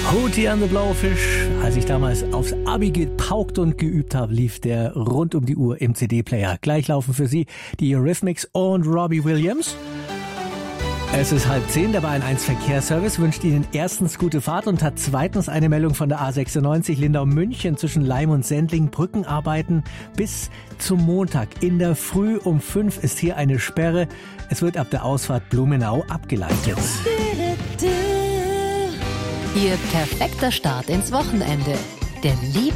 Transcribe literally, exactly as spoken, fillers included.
Hootie and the Blowfish. Als ich damals aufs Abi gepaukt und geübt habe, lief der rund um die Uhr im C D-Player. Gleich laufen für Sie die Eurythmics und Robbie Williams. Es ist halb zehn, der Bayern eins Verkehrsservice wünscht Ihnen erstens gute Fahrt und hat zweitens eine Meldung von der A sechsundneunzig Lindau-München zwischen Laim und Sendling. Brückenarbeiten bis zum Montag. In der Früh um fünf ist hier eine Sperre. Es wird ab der Ausfahrt Blumenau abgeleitet. Ihr perfekter Start ins Wochenende. Der Liebe